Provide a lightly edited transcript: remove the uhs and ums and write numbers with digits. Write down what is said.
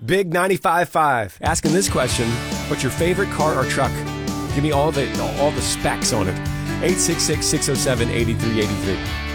Big 95.5. Asking this question, what's your favorite car or truck? Give me all the specs on it. 866-607-8383.